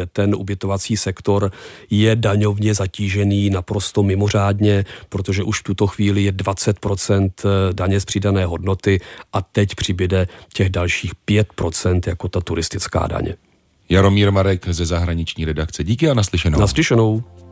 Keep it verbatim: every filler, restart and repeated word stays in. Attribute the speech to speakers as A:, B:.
A: kde ten ubytovací sektor je daňovně zatížený naprosto mimořádně, protože už v tuto chvíli je dvacet procent daně z přidané hodnoty a teď přibyde těch dalších pět procent jako ta turistická daně.
B: Jaromír Marek ze zahraniční redakce. Díky a naslyšenou.
A: Naslyšenou.